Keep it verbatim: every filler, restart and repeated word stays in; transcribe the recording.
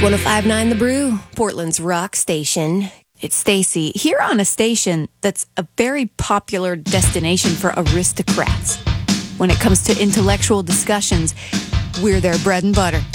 one oh five point nine The Brew, Portland's rock station. It's Stacy here on a station that's a very popular destination for aristocrats. When it comes to intellectual discussions, we're their bread and butter.